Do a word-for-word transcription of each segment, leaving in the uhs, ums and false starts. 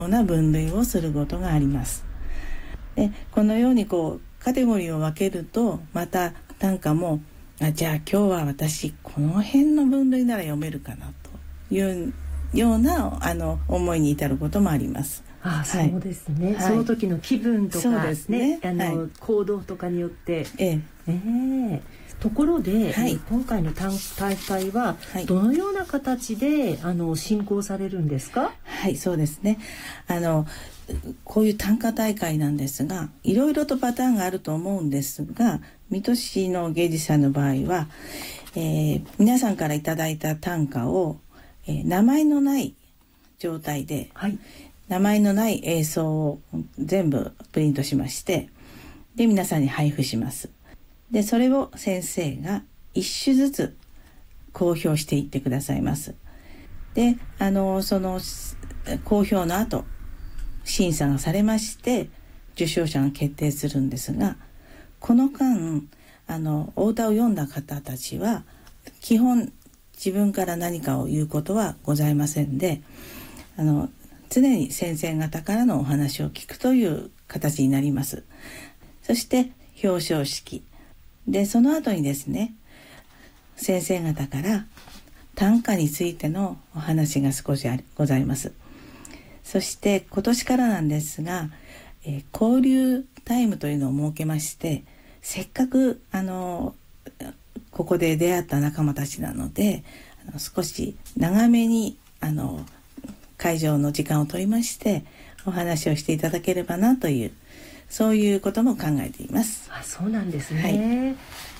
ような分類をすることがあります。でこのようにこうカテゴリーを分けると、また短歌もあじゃあ今日は私この辺の分類なら読めるかなというようなあの思いに至ることもあります。 ああ、はい、そうですね、はい、その時の気分とか、 そうですね、 あの、はい、行動とかによって、ええええ、ところで、はい、今回の大会はどのような形で、はい、あの進行されるんですか？ はい、そうですね、あのこういう短歌大会なんですが、いろいろとパターンがあると思うんですが、水戸市の芸術祭の場合は、えー、皆さんからいただいた短歌を、えー、名前のない状態で、はい、名前のない映像を全部プリントしまして、で皆さんに配布します。でそれを先生が一首ずつ公表していってくださいます。であのその公表の後審査がされまして受賞者が決定するんですが、この間あのお歌を読んだ方たちは基本自分から何かを言うことはございませんで、あの常に先生方からのお話を聞くという形になります。そして表彰式で、その後にですね、先生方から短歌についてのお話が少しありございます。そして今年からなんですが、えー、交流タイムというのを設けまして、せっかくあのここで出会った仲間たちなので、あの少し長めにあの会場の時間を取りましてお話をしていただければなという、そういうことも考えています。 あ、そうなんですね、はい、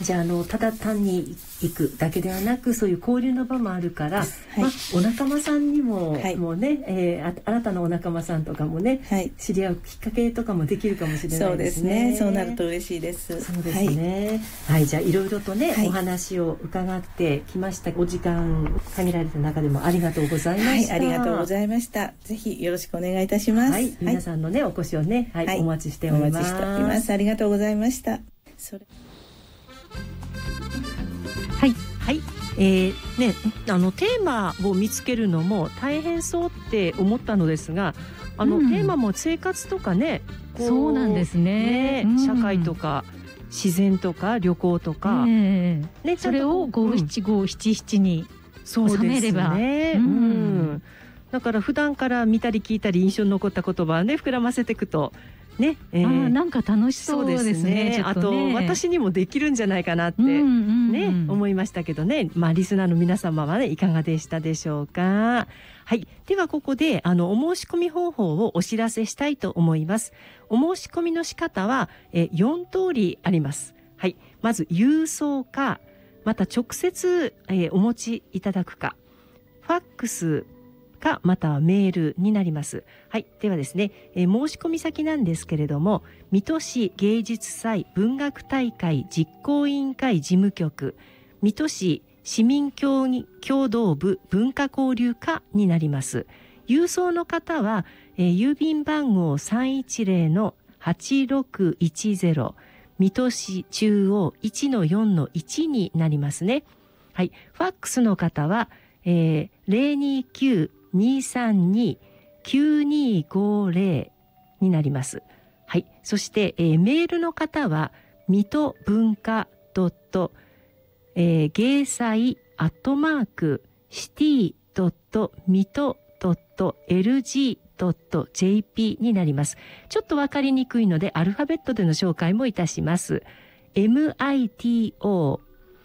じゃあ、あのただ単に行くだけではなく、そういう交流の場もあるから、はい、まあ、お仲間さんにも、はい、もうね、えー、あなたのお仲間さんとかもね、はい、知り合うきっかけとかもできるかもしれないですね。 そうですね、そうなると嬉しいです。 そうですね、はい、はい、じゃあいろいろとね、はい、お話を伺ってきました。お時間限られた中でもありがとうございました。 はい、ありがとうございました。ぜひよろしくお願いいたします。 はい、皆さんのね、お越しをね、はいはい、お待ちしております。お待ちしております。 ありがとうございました。それはいはい、えーね、あのテーマを見つけるのも大変そうって思ったのですが、あの、うん、テーマも生活とかね、 こうそうなんですね、 ね、うん、社会とか自然とか旅行とか、 えーね、それを五七五七七に収めれば、 そうですね、うんうん、だから普段から見たり聞いたり印象に残った言葉をね、膨らませていくとね、えー、 あ、なんか楽しそうですね。 そうですね、 ちょっとね、 あと私にもできるんじゃないかなって、うんうんうん、ね、思いましたけどね、まあ、リスナーの皆様はね、いかがでしたでしょうか。はい、ではここであのお申し込み方法をお知らせしたいと思います。お申し込みの仕方はえよん通りあります。はい、まず郵送か、また直接、えー、お持ちいただくか、ファックスかまたはメールになります。はい、ではですね、えー、申し込み先なんですけれども、水戸市芸術祭文学大会実行委員会事務局、水戸市市民協議共同部文化交流課になります。郵送の方は、えー、郵便番号 さんいちゼロのはちろくいちゼロ 水戸市中央 いちのよんのいち になりますね。はい、ファックスの方は、えー、ゼロにきゅう にさんに きゅうにごゼロ になります。はい、そして、えー、メールの方は水戸文化ドットえー、芸祭アットマークシティドットミトドットエルジードットジェーピー になります。ちょっとわかりにくいのでアルファベットでの紹介もいたします。ミト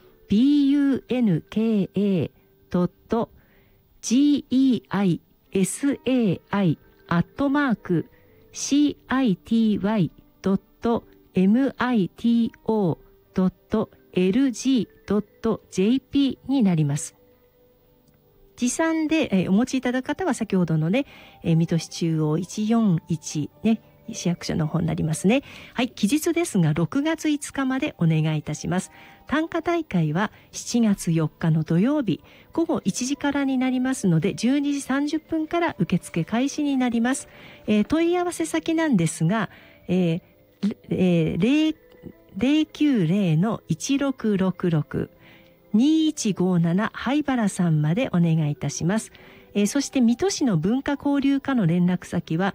文化ドットゲイサイアットマークシティドットミトドットエルジードットジェーピー になります。持参で、えー、お持ちいただく方は先ほどのね、えー、水戸市中央いちよんいちね、市役所の方になりますね。はい、期日ですがろくがついつかまでお願いいたします。短歌大会はしちがつよっかの土曜日ごごいちじからになりますので、じゅうにじさんじゅっぷんから受付開始になります。えー、問い合わせ先なんですが、えーえー、ゼロきゅうゼロのいちろくろくろく にいちごなな灰原さんまでお願いいたします。 えー、そして水戸市の文化交流課の連絡先は